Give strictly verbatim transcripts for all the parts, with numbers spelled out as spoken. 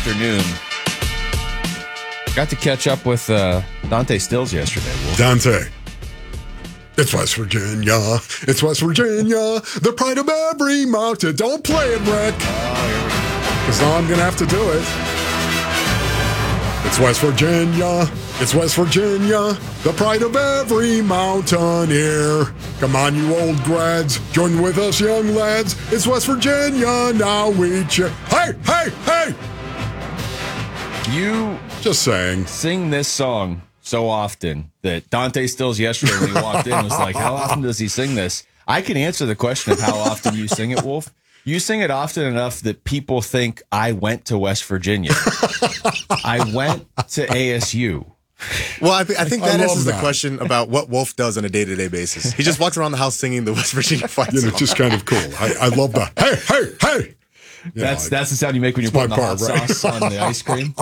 afternoon. Got to catch up with uh, Dante Stills yesterday. Wolf. Dante. It's West Virginia. It's West Virginia. The pride of every mountain. Don't play it, Rick. Oh, here we go. Because now I'm going to have to do it. It's West Virginia. It's West Virginia. The pride of every mountaineer. Come on, you old grads. Join with us, young lads. It's West Virginia. Now we cheer. Hey, hey, hey. You just saying. Sing this song so often that Dante Stills yesterday when he walked in was like, how often does he sing this? I can answer the question of how often you sing it, Wolf. You sing it often enough that people think I went to West Virginia. I went to A S U. Well, I, th- I think that I answers that. the question about what Wolf does on a day-to-day basis. He just walks around the house singing the West Virginia flag You know, song. it's just kind of cool. I, I love that. Hey, hey, hey. You That's know, that's the sound you make when you're putting the part, hot right? sauce on the ice cream.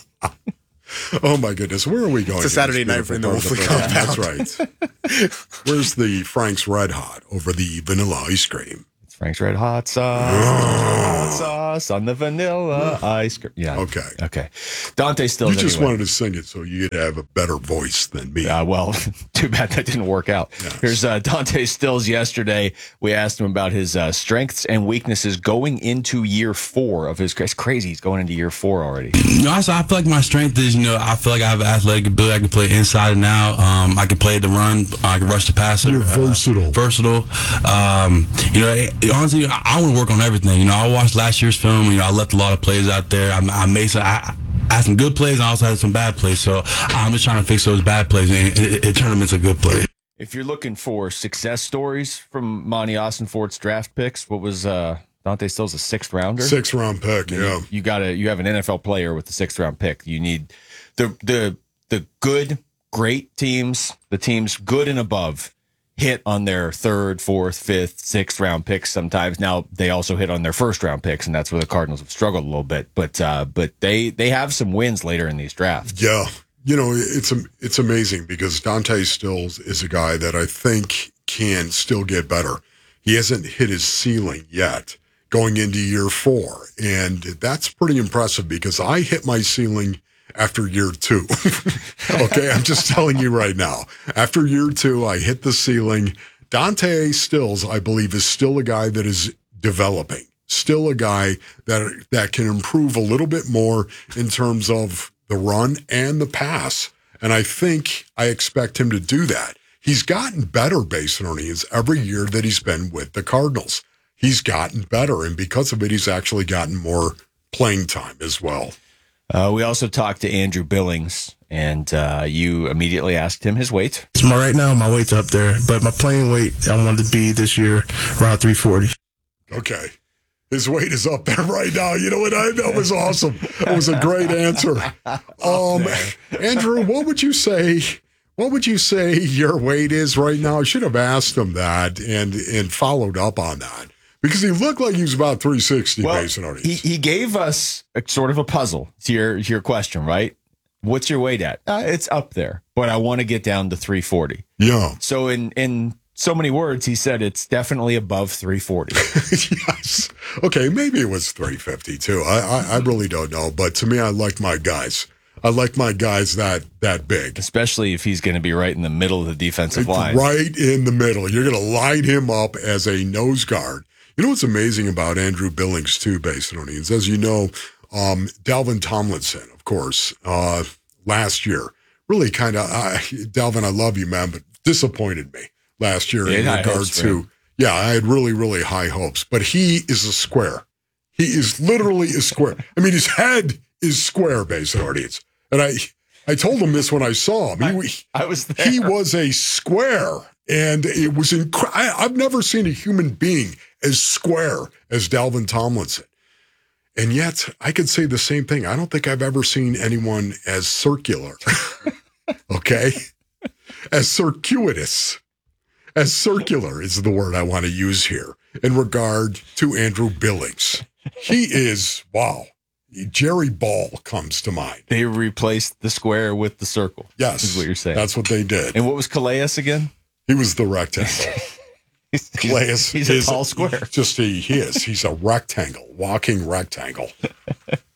Oh, my goodness. Where are we going? It's a Saturday in this night in the beautiful Wolfley part of compound. That's right. Where's the Frank's Red Hot over the vanilla ice cream? It's Frank's Red Hot Sauce. Hot sauce on the vanilla ice cream. Yeah. Okay. Okay. Dante Stills. You just anyway. wanted to sing it so you could have a better voice than me. Uh, well, too bad that didn't work out. Yes. Here's uh, Dante Stills yesterday. We asked him about his uh, strengths and weaknesses going into year four of his. It's crazy. He's going into year four already. You know, I, I feel like my strength is, you know, I feel like I have athletic ability. I can play inside and out. Um, I can play the run. I can rush the passer. You're versatile. Uh, versatile. Um, you know, it, honestly, I, I want to work on everything. You know, I watched last year's film. You know, I left a lot of plays out there. I, I made some. I, I had some good plays. I also had some bad plays. So I'm just trying to fix those bad plays and it, it, it turn them into good plays. If you're looking for success stories from Monty Austin Fort's draft picks, what was uh, Dante Stills a sixth rounder? Sixth round pick, yeah. You, you got to you have an N F L player with the sixth round pick. You need the the the good, great teams, the teams good and above hit on their third, fourth, fifth, sixth round picks sometimes. Now they also hit on their first round picks, and that's where the Cardinals have struggled a little bit. But uh, but they they have some wins later in these drafts. Yeah. You know, it's it's amazing because Dante Stills is a guy that I think can still get better. He hasn't hit his ceiling yet going into year four. And that's pretty impressive because I hit my ceiling after year two. Okay, I'm just telling you right now. After year two, I hit the ceiling. Dante Stills, I believe, is still a guy that is developing, still a guy that that can improve a little bit more in terms of the run and the pass. And I think I expect him to do that. He's gotten better based on his every year that he's been with the Cardinals. He's gotten better, and because of it, he's actually gotten more playing time as well. Uh, we also talked to Andrew Billings, and uh, you immediately asked him his weight. So my, right now, my weight's up there, but my playing weight, I wanted to be this year around three forty. Okay. His weight is up there right now. You know what? I That was awesome. That was a great answer. Um, Andrew, what would you say? What would you say your weight is right now? I should have asked him that and and followed up on that because he looked like he was about three sixty Well, based on he, it. he gave us a, sort of a puzzle to your, to your question, right? What's your weight at? Uh, it's up there, but I want to get down to three forty. Yeah. So in, in so many words, he said it's definitely above three forty. Yes. Okay, maybe it was three fifty too. I, I I really don't know, but to me, I like my guys. I like my guys that that big. Especially if he's going to be right in the middle of the defensive line. Right in the middle. You're going to line him up as a nose guard. You know what's amazing about Andrew Billings, too, based on it? As you know, um, Dalvin Tomlinson, of course, uh, last year, really kind of, uh, Dalvin, I love you, man, but disappointed me last year Yeah, in high regard hopes for to, him. yeah, I had really, really high hopes. But he is a square. He is literally a square. I mean, his head is square, based on it. And I, I told him this when I saw him. He, I was there. he was a square, and it was incredible. I've never seen a human being as square as Dalvin Tomlinson. And yet, I could say the same thing. I don't think I've ever seen anyone as circular, okay? As circuitous. As circular is the word I want to use here in regard to Andrew Billings. He is, wow. Jerry Ball comes to mind. They replaced the square with the circle. Yes. Is what you're saying. That's what they did. And what was Calais again? He was the rectangle. He's, Calais he's a is tall square. Just he, he is. He's a rectangle, walking rectangle.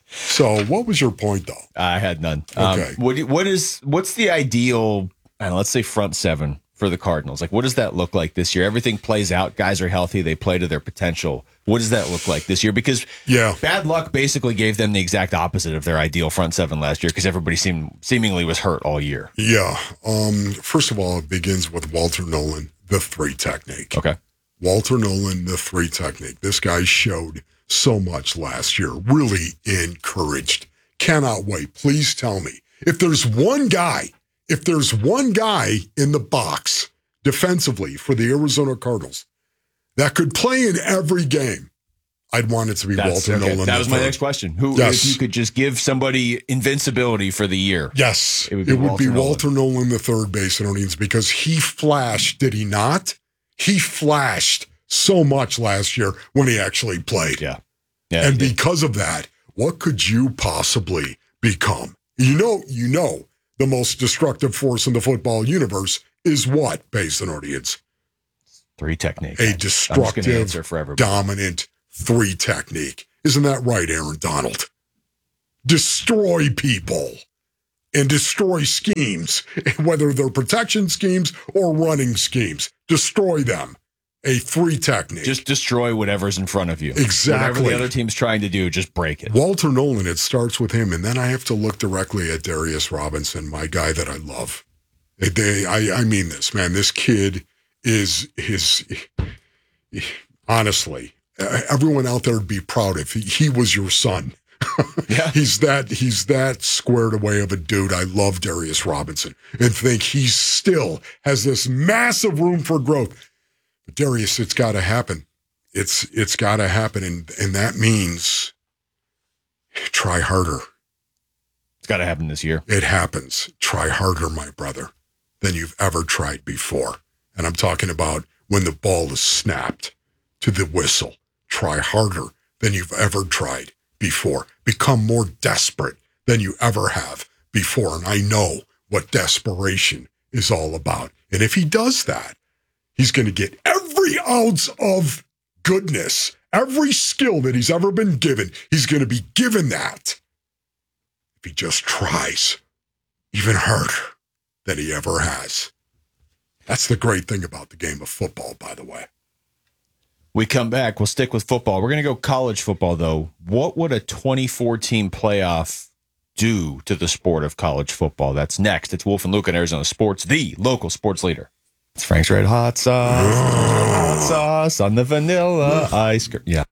So what was your point, though? I had none. Okay. Um, what do- what is what's the ideal? I don't know, let's say front seven for the Cardinals. Like, what does that look like this year? Everything plays out. Guys are healthy. They play to their potential. What does that look like this year? Because Yeah. bad luck basically gave them the exact opposite of their ideal front seven last year because everybody seemed seemingly was hurt all year. Yeah. Um, first of all, it begins with Walter Nolan, the three technique. Okay. Walter Nolan, the three technique. This guy showed so much last year. Really encouraged. Cannot wait. Please tell me. If there's one guy, if there's one guy in the box defensively for the Arizona Cardinals that could play in every game, I'd want it to be That's, Walter okay. Nolan. That the was my third. next question. Who, Yes. if you could just give somebody invincibility for the year? Yes, It would be Walter Nolan. Walter Nolan, the third base in Orleans, because he flashed, did he not? He flashed so much last year when he actually played. Yeah. Yeah. And yeah. because of that, what could you possibly become? You know, you know, the most destructive force in the football universe is what, based on audience? Three technique. A I'm just gonna destructive, answer for everybody. dominant three technique. Isn't that right, Aaron Donald? Destroy people and destroy schemes, whether they're protection schemes or running schemes. Destroy them. A three technique. Just destroy whatever's in front of you. Exactly. Whatever the other team's trying to do, just break it. Walter Nolan, it starts with him, and then I have to look directly at Darius Robinson, my guy that I love. They, they, I, I mean this, man. This kid is his. Honestly, everyone out there would be proud if he, he was your son. Yeah. he's that he's that squared away of a dude. I love Darius Robinson and think he still has this massive room for growth. But Darius, it's got to happen. It's it's got to happen, and and that means try harder. It's got to happen this year. It happens. Try harder, my brother, than you've ever tried before. And I'm talking about when the ball is snapped to the whistle. Try harder than you've ever tried before. Become more desperate than you ever have before. And I know what desperation is all about. And if he does that, he's going to get every ounce of goodness, every skill that he's ever been given. He's going to be given that if he just tries even harder than he ever has. That's the great thing about the game of football, by the way. We come back. We'll stick with football. We're going to go college football, though. What would a twenty-four team playoff do to the sport of college football? That's next. It's Wolf and Luke on Arizona Sports, the local sports leader. It's Frank's Red Hot Sauce. Hot sauce on the vanilla ice cream. Yeah.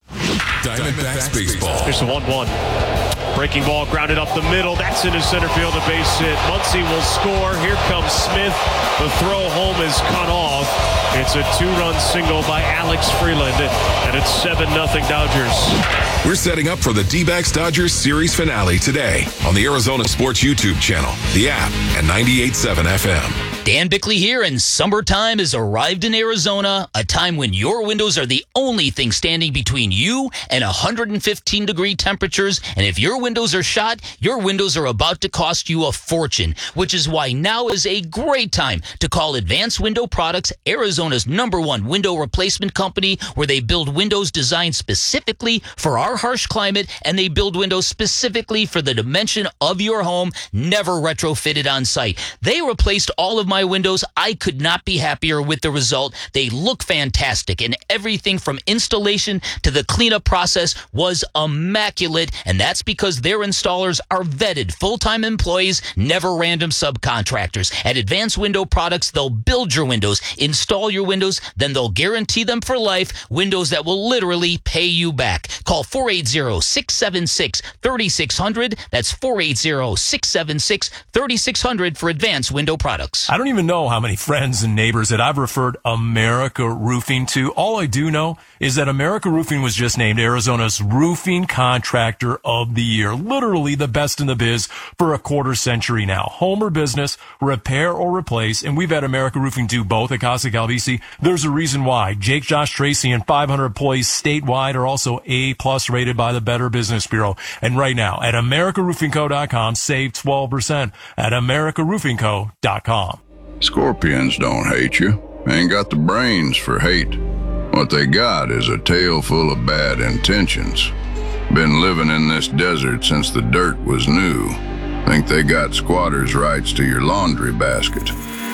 Diamondbacks baseball. Here's the one one. Breaking ball grounded up the middle. That's into center field, a base hit. Muncy will score. Here comes Smith. The throw home is cut off. It's a two-run single by Alex Freeland, and it's seven nothing Dodgers. We're setting up for the D-backs Dodgers series finale today on the Arizona Sports YouTube channel, the app, and ninety-eight point seven F M. Dan Bickley here, and summertime has arrived in Arizona, a time when your windows are the only thing standing between you and one hundred fifteen degree temperatures. And if your windows are shot, your windows are about to cost you a fortune, which is why now is a great time to call Advanced Window Products, Arizona's number one window replacement company, where they build windows designed specifically for our harsh climate, and they build windows specifically for the dimension of your home, never retrofitted on site. They replaced all of my windows. I could not be happier with the result. They look fantastic, and everything from installation to the cleanup process was immaculate, and that's because their installers are vetted full-time employees, never random subcontractors. At Advanced Window Products, they'll build your windows, install your windows, then they'll guarantee them for life, windows that will literally pay you back. Call four eight zero, six seven six, three six zero zero. That's four eight zero, six seven six, three six zero zero for Advanced Window Products. I don't even know how many friends and neighbors that I've referred America Roofing to. All I do know is that America Roofing was just named Arizona's Roofing Contractor of the Year. Literally the best in the biz for a quarter century now. Home or business, repair or replace, and we've had America Roofing do both at Casa Calvisi. There's a reason why. Jake, Josh, Tracy, and five hundred employees statewide are also A-plus rated by the Better Business Bureau. And right now, at America Roofing Co dot com, save twelve percent at America Roofing Co dot com. Scorpions don't hate you. Ain't got the brains for hate. What they got is a tail full of bad intentions. Been living in this desert since the dirt was new. Think they got squatters' rights to your laundry basket.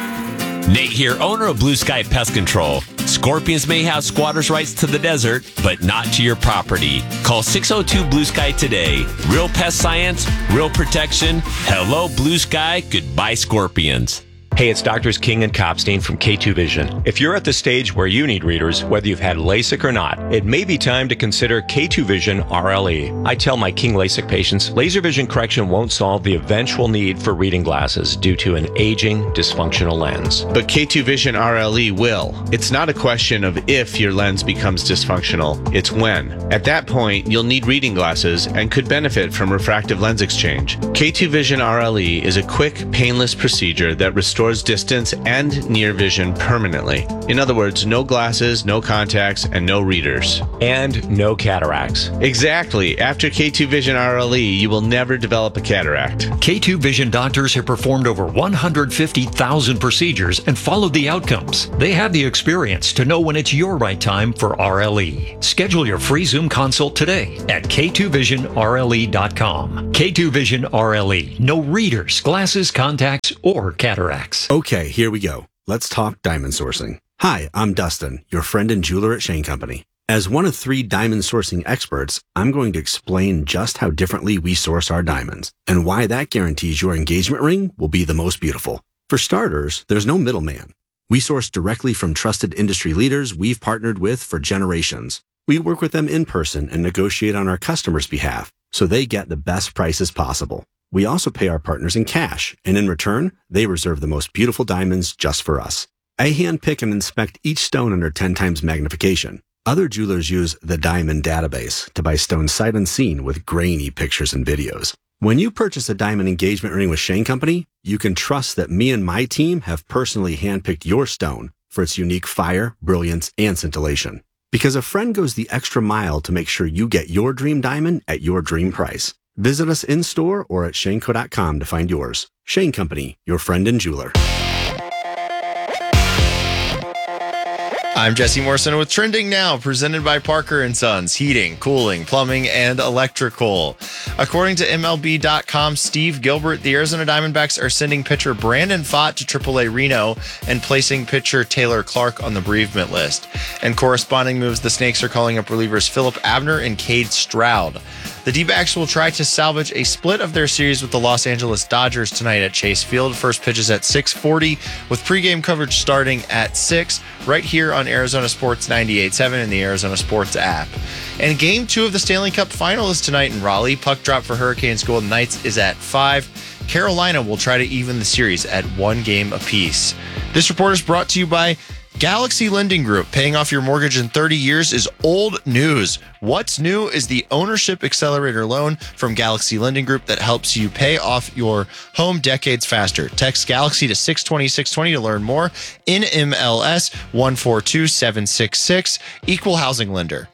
Nate here, owner of Blue Sky Pest Control. Scorpions may have squatters' rights to the desert, but not to your property. Call six oh two Blue Sky today. Real pest science, real protection. Hello, Blue Sky. Goodbye, Scorpions. Hey, it's Doctors King and Kopstein from K two Vision. If you're at the stage where you need readers, whether you've had LASIK or not, it may be time to consider K two Vision R L E. I tell my King LASIK patients, laser vision correction won't solve the eventual need for reading glasses due to an aging, dysfunctional lens. But K two Vision R L E will. It's not a question of if your lens becomes dysfunctional, it's when. At that point, you'll need reading glasses and could benefit from refractive lens exchange. K two Vision R L E is a quick, painless procedure that restores distance and near vision permanently. In other words, no glasses, no contacts, and no readers. And no cataracts. Exactly. After K two Vision R L E, you will never develop a cataract. K two Vision doctors have performed over one hundred fifty thousand procedures and followed the outcomes. They have the experience to know when it's your right time for R L E. Schedule your free Zoom consult today at K two vision R L E dot com. K two Vision R L E. No readers, glasses, contacts, or cataracts. Okay, here we go. Let's talk diamond sourcing. Hi, I'm Dustin, your friend and jeweler at Shane Company. As one of three diamond sourcing experts, I'm going to explain just how differently we source our diamonds and why that guarantees your engagement ring will be the most beautiful. For starters, there's no middleman. We source directly from trusted industry leaders we've partnered with for generations. We work with them in person and negotiate on our customers' behalf so they get the best prices possible. We also pay our partners in cash, and in return, they reserve the most beautiful diamonds just for us. I handpick and inspect each stone under ten times magnification. Other jewelers use the Diamond Database to buy stones sight unseen with grainy pictures and videos. When you purchase a diamond engagement ring with Shane Company, you can trust that me and my team have personally handpicked your stone for its unique fire, brilliance, and scintillation. Because a friend goes the extra mile to make sure you get your dream diamond at your dream price. Visit us in-store or at shane co dot com to find yours. Shane Company, your friend and jeweler. I'm Jesse Morrison with Trending Now, presented by Parker and Sons, heating, cooling, plumbing, and electrical. According to M L B dot com, Steve Gilbert, the Arizona Diamondbacks are sending pitcher Brandon Pfaadt to triple A Reno and placing pitcher Taylor Clark on the bereavement list. And corresponding moves, the Snakes are calling up relievers Philip Abner and Cade Stroud. The D-backs will try to salvage a split of their series with the Los Angeles Dodgers tonight at Chase Field. First pitch is at six forty, with pregame coverage starting at six, right here on Arizona Sports ninety-eight point seven and the Arizona Sports app. And game two of the Stanley Cup final is tonight in Raleigh. Puck drop for Hurricanes Golden Knights is at five. Carolina will try to even the series at one game apiece. This report is brought to you by Galaxy Lending Group. Paying off your mortgage in thirty years is old news. What's new is the Ownership Accelerator loan from Galaxy Lending Group that helps you pay off your home decades faster. Text Galaxy to six twenty, six twenty to learn more. N M L S one four two seven six six. Equal housing lender.